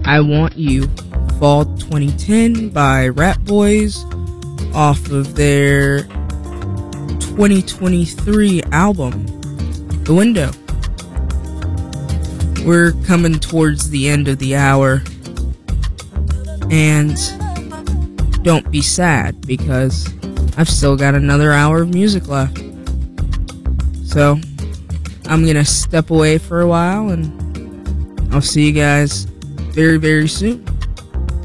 I Want You, Fall 2010 by Rat Boys, off of their 2023 album, The Window. We're coming towards the end of the hour, and don't be sad, because I've still got another hour of music left. So, I'm gonna step away for a while, and I'll see you guys very, very soon.